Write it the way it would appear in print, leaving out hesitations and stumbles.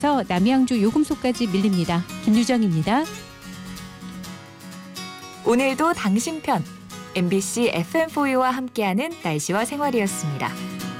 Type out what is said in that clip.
남양주 요금소까지 밀립니다. 김유정입니다. 오늘도 당신 편 MBC FM4U와 함께하는 날씨와 생활이었습니다.